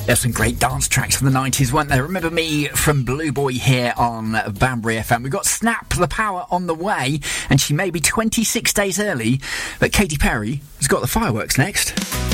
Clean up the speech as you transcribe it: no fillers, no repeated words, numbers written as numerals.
There's some great dance tracks from the 90s, weren't there? Remember Me from Blue Boy here on Banbury FM. We've got Snap the Power on the way, and she may be 26 days early, but Katy Perry has got the fireworks next.